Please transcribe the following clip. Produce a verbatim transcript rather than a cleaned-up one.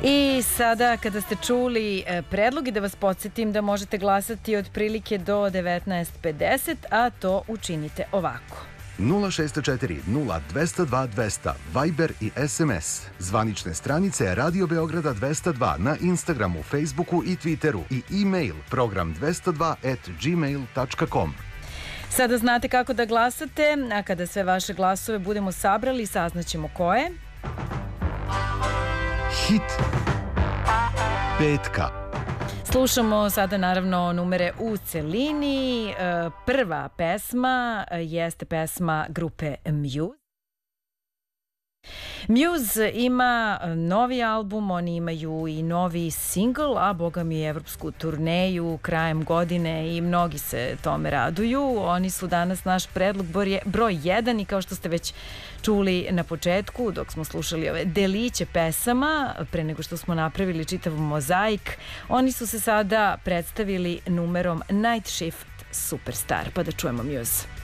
I sada kada ste čuli predlog i da vas podsjetim da možete glasati otprilike do devetnaest pedeset, a to učinite ovako. nula šest četiri nula dvesta dva dvesta, Viber i S M S. Zvanične stranice Radio Beograda dvesta dva na Instagramu, Facebooku i Twitteru i e-mail program dvesta dva at gmail tačka com. Sada znate kako da glasate, a kada sve vaše glasove budemo sabrali, saznaćemo koje. Hit petka. Slušamo sada naravno numere u celini. Prva pesma jeste pesma grupe Muse. Muse ima novi album, oni imaju i novi single, a boga mi evropsku turneju krajem godine i mnogi se tome raduju. Oni su danas naš predlog broj jedan i kao što ste već čuli na početku dok smo slušali ove deliće pesama, pre nego što smo napravili čitav mozaik, oni su se sada predstavili numerom Night Shift Superstar, pa da čujemo Muse.